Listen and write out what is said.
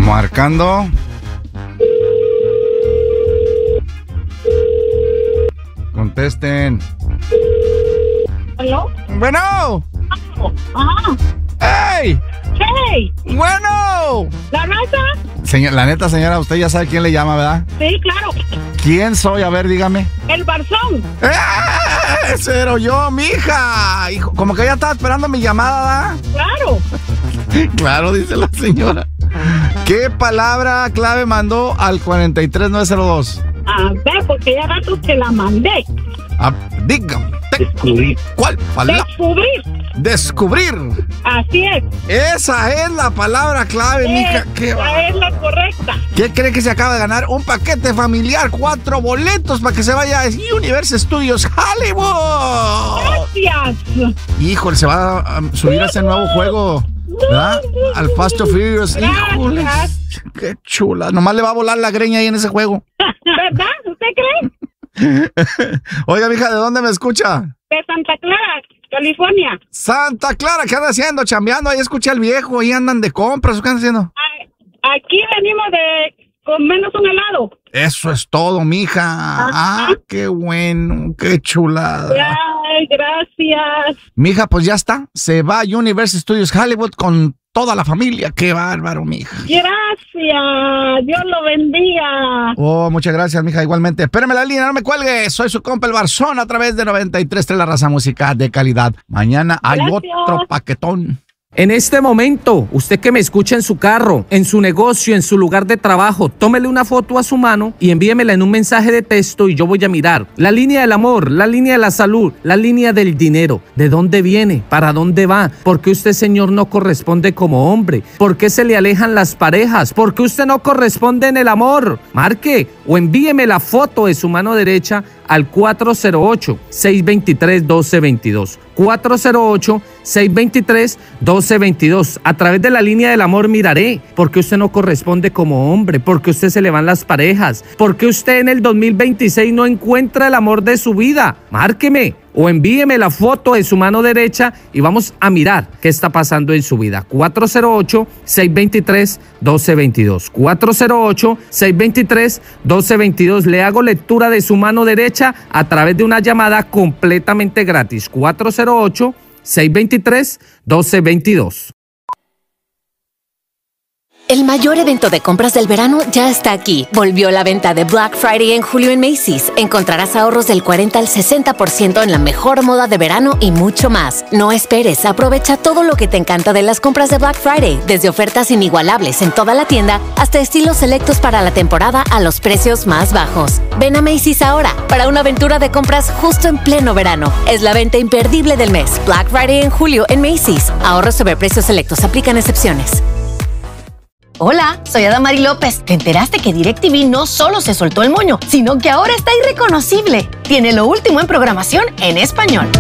Marcando. Contesten. ¿Aló? Bueno. Ajá. ¡Ey! ¡Hey! ¡Bueno! ¿La neta? La neta, señora, usted ya sabe quién le llama, ¿verdad? Sí, claro. ¿Quién soy? A ver, dígame. El Barzón. ¡Ese era yo, mija! Hijo, como que ella estaba esperando mi llamada, ¿verdad? Claro. Claro, dice la señora. ¿Qué palabra clave mandó al 43902? A ver, porque ya rato que la mandé. Dígame. Descubrir. ¿Cuál palabra? Descubrir. Así es. Esa es la palabra clave, mija. Esa es la correcta. ¿Qué cree que se acaba de ganar? Un paquete familiar, 4 boletos para que se vaya a Universal Studios Hollywood. Gracias. Híjole, se va a subir a ese nuevo juego, ¿verdad? Al Fast and Furious. Híjole, qué chula. Nomás le va a volar la greña ahí en ese juego. ¿Verdad? ¿Usted cree? Oiga, mija, ¿de dónde me escucha? De Santa Clara, California. Santa Clara, ¿qué anda haciendo? Chambeando, ahí escuché al viejo, ahí andan de compras, ¿qué andan haciendo? Aquí venimos de comernos un helado. Eso es todo, mija. Ah, qué bueno, qué chulada. Ay, gracias. Mija, pues ya está. Se va a Universal Studios Hollywood con toda la familia. Qué bárbaro, mija. Gracias. Dios lo bendiga. Oh, muchas gracias, mija. Igualmente. Espérame la línea, no me cuelgue. Soy su compa el Barzón a través de 93.3 La Raza Música de calidad. Mañana hay otro paquetón. En este momento, usted que me escucha en su carro, en su negocio, en su lugar de trabajo, tómele una foto a su mano y envíemela en un mensaje de texto y yo voy a mirar la línea del amor, la línea de la salud, la línea del dinero. ¿De dónde viene? ¿Para dónde va? ¿Por qué usted, señor, no corresponde como hombre? ¿Por qué se le alejan las parejas? ¿Por qué usted no corresponde en el amor? Marque o envíeme la foto de su mano derecha al 408-623-1222. 408-623-1222. A través de la línea del amor miraré por qué usted no corresponde como hombre, por qué usted se le van las parejas, por qué usted en el 2026 no encuentra el amor de su vida. Márqueme o envíeme la foto de su mano derecha y vamos a mirar qué está pasando en su vida. 408-623-1222. 408-623-1222. Le hago lectura de su mano derecha a través de una llamada completamente gratis. 408-623-1222. El mayor evento de compras del verano ya está aquí. Volvió la venta de Black Friday en julio en Macy's. Encontrarás ahorros del 40 al 60% en la mejor moda de verano y mucho más. No esperes, aprovecha todo lo que te encanta de las compras de Black Friday, desde ofertas inigualables en toda la tienda hasta estilos selectos para la temporada a los precios más bajos. Ven a Macy's ahora para una aventura de compras justo en pleno verano. Es la venta imperdible del mes. Black Friday en julio en Macy's. Ahorros sobre precios selectos, aplican excepciones. Hola, soy Adamari López. ¿Te enteraste que DirecTV no solo se soltó el moño, sino que ahora está irreconocible? Tiene lo último en programación en español.